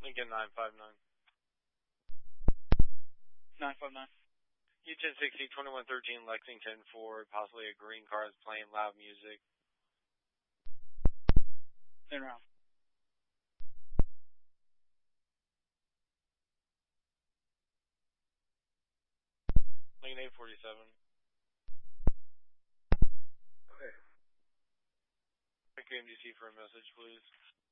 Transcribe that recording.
Lincoln 959. 959. U-1060, 2113 Lexington for possibly a green car that's playing loud music. In round. Lincoln 847. Okay. Thank you, MDC, for a message, please.